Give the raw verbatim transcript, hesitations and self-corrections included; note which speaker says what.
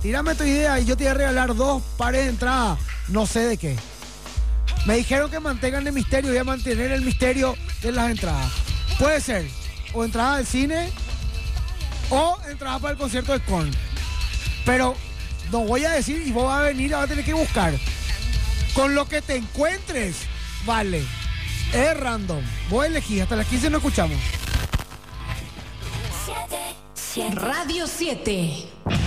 Speaker 1: tírame tu idea y yo te voy a regalar dos pares de entrada. No sé de qué. Me dijeron que mantengan el misterio, voy a mantener el misterio de las entradas. Puede ser o entrada al cine o entrada para el concierto de Korn. Pero no voy a decir y vos vas a venir, vas a tener que buscar. Con lo que te encuentres, vale. Es random. Vos elegís, hasta las quince no escuchamos.
Speaker 2: Radio siete.